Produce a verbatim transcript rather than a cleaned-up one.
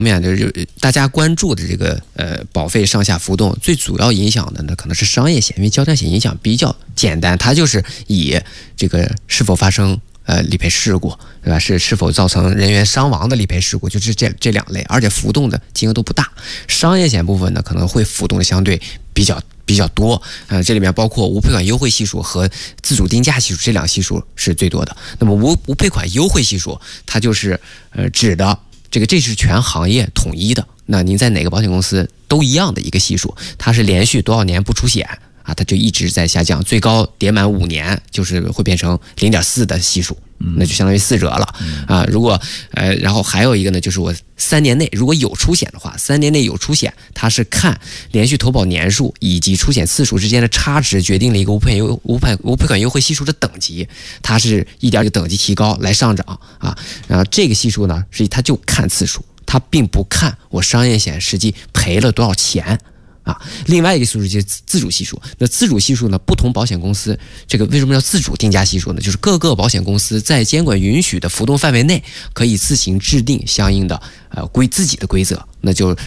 面就是大家关注的这个呃保费上下浮动，最主要影响的呢可能是商业险，因为交通险影响比较简单，它就是以这个是否发生呃理赔事故，对吧？是是否造成人员伤亡的理赔事故，就是这这两类，而且浮动的金额都不大。商业险部分呢可能会浮动的相对比较比较多，呃，这里面包括无赔款优惠系数和自主定价系数这两系数是最多的。那么无无赔款优惠系数，它就是呃指的这个这是全行业统一的，那您在哪个保险公司都一样的一个系数，它是连续多少年不出险啊，它就一直在下降，最高跌满五年就是会变成零点四的系数，那就相当于四折了啊。如果呃，然后还有一个呢，就是我三年内如果有出险的话，三年内有出险，它是看连续投保年数以及出险次数之间的差值，决定了一个无赔优无赔无赔款优惠系数的等级，它是一点一个等级提高来上涨啊。然后这个系数呢，实际它就看次数，它并不看我商业险实际赔了多少钱。啊，另外一个系数就是自主系数。那自主系数呢，不同保险公司这个为什么叫自主定价系数呢？就是各个保险公司在监管允许的浮动范围内，可以自行制定相应的呃规自己的规则。那就